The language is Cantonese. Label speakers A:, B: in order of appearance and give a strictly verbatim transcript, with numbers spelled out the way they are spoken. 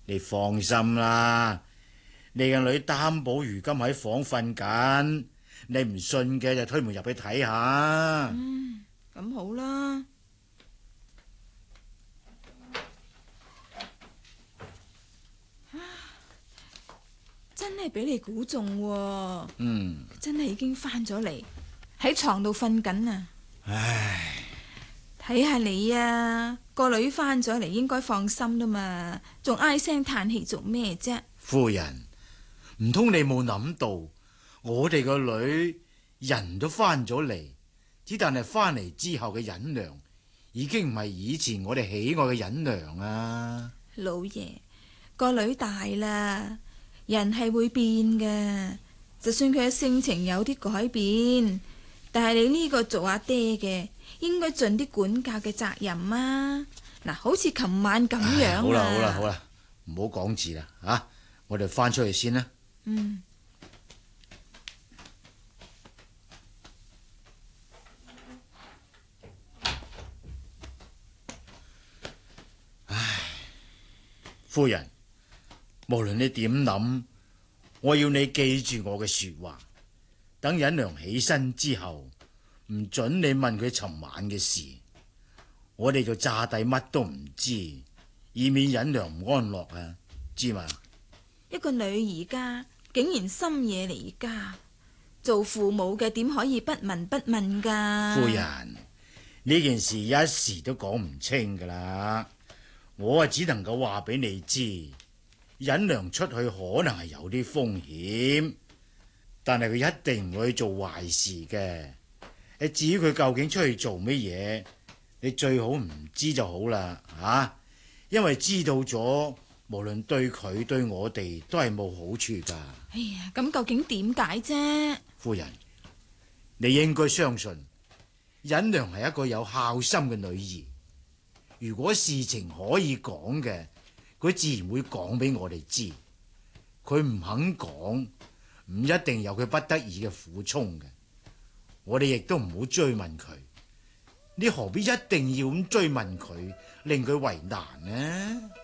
A: 你放心啦，你個女擔保如今喺房瞓緊，你唔信嘅就推門入去睇下。
B: 嗯，咁好啦。真係俾你估中喎。
A: 嗯，
B: 真係已經翻咗嚟，喺床度瞓緊啊！
A: 唉，
B: 睇下你啊，個女翻咗嚟應該放心啦嘛，仲唉聲嘆氣做咩啫？
A: 夫人，唔通你冇諗到我哋個女人都翻咗嚟，只但係翻嚟之後嘅忍娘已經唔係以前我哋喜愛嘅忍娘啊！
B: 老爺，個女大啦，人係會變嘅，就算佢嘅性情有啲改變，但係你呢個做阿爹嘅應該盡啲管教嘅責任啊！嗱，好似琴晚咁樣啊！
A: 好啦好啦好啦，唔好講字啦啊！我哋翻出去先啦。
B: 嗯。
A: 唉，夫人，無論你點諗，我要你記住我嘅說話。等忍娘起身之後，唔准你問佢尋晚嘅事，我哋就詐諦乜都唔知，以免忍娘唔安樂啊！知嘛？
B: 一個女兒家竟然深夜離家，做父母嘅點可以不聞不問噶？
A: 夫人，呢件事一時都講唔清噶啦，我啊只能夠話俾你知，忍娘出去可能係有啲風險，但係佢一定唔會去做壞事嘅。誒，至於佢究竟出去做乜嘢，你最好唔知就好啦，吓、啊，因為知道咗，無論對佢對我哋都係冇好處噶。
B: 哎呀，咁究竟點解啫？
A: 夫人，你應該相信忍娘係一個有孝心嘅女兒。如果事情可以講嘅，佢自然會講俾我哋知。佢唔肯講，唔一定有佢不得已嘅苦衷嘅。我哋亦都唔好追問佢。你何必一定要咁追問佢，令佢為難呢？